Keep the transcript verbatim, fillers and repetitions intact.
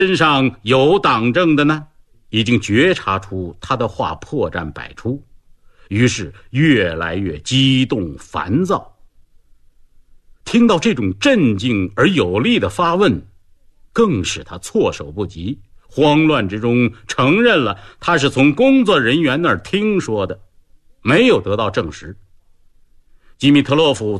身上有党证的呢，已经觉察出他的话破绽百出，于是越来越激动烦躁。听到这种镇静而有力的发问，更使他措手不及，慌乱之中承认了他是从工作人员那儿听说的，没有得到证实。基米特洛夫